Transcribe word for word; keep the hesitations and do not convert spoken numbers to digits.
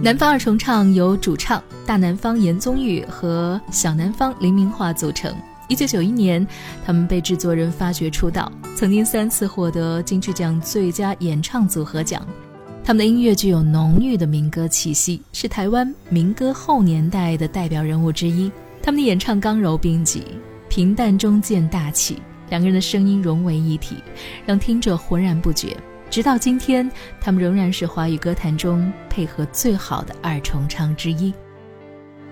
南方二重唱由主唱大南方严宗玉和小南方林明华组成。一九九一年，他们被制作人发掘出道，曾经三次获得金曲奖最佳演唱组合奖。他们的音乐具有浓郁的民歌气息，是台湾民歌后年代的代表人物之一。他们的演唱刚柔并济，平淡中见大气，两个人的声音融为一体，让听者浑然不觉。直到今天，他们仍然是华语歌坛中配合最好的二重唱之一。